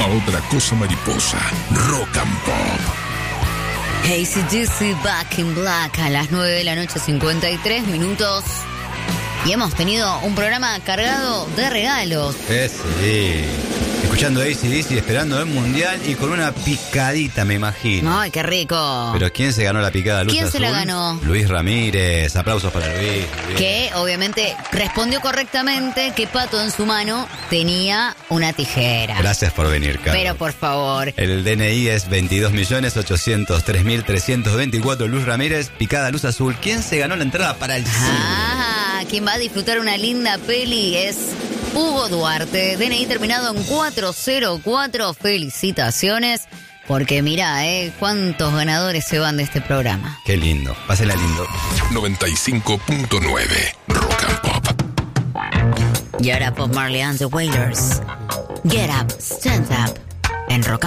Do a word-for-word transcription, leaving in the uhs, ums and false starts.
a otra cosa mariposa. Rock and Pop. A C D C Back in Black a las nueve de la noche, cincuenta y tres minutos. Y hemos tenido un programa cargado de regalos. Eh, sí. Escuchando A C D C, esperando el mundial y con una picadita, me imagino. Ay, qué rico. Pero ¿quién se ganó la picada? Luz ¿Quién azul? se la ganó? Luis Ramírez. Aplausos para Luis. Luis. Que obviamente respondió correctamente que Pato en su mano tenía una tijera. Gracias por venir, Carlos. Pero por favor. El D N I es veintidós millones ochocientos tres mil trescientos veinticuatro. Luz Ramírez, picada Luz Azul. ¿Quién se ganó la entrada para el cine? Ah, quien va a disfrutar una linda peli es Hugo Duarte. D N I terminado en cuatro cero cuatro. Felicitaciones. Porque mirá, eh, cuántos ganadores se van de este programa. Qué lindo. Pásenla lindo. noventa y cinco punto nueve Rock and Pop. Y ahora Bob Marley and the Wailers. Get up, stand up. En Rock and